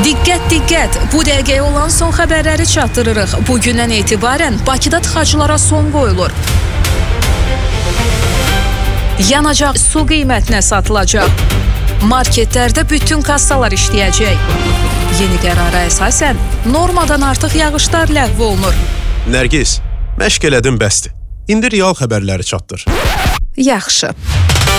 Diqqət, bu dəqiqəyə olan son xəbərləri çatdırırıq. Bugündən etibarən Bakıda tıxaclara son qoyulur. Yanacaq su qiymətinə satılacaq. Marketlərdə bütün kassalar işləyəcək. Yeni qərara əsasən normadan artıq yağışlar ləğv olunur. Nərgiz, məşq elədin bəsdir. İndi real xəbərləri çatdır. Yaxşı.